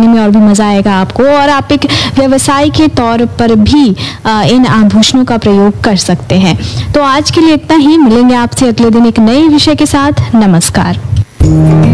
पहनने में और भी मज़ा आएगा आपको, और आप एक व्यवसाय के तौर पर भी इन आभूषणों का प्रयोग कर सकते हैं। तो आज के लिए इतना ही, मिलेंगे आपसे अगले दिन एक नए विषय के साथ। नमस्कार।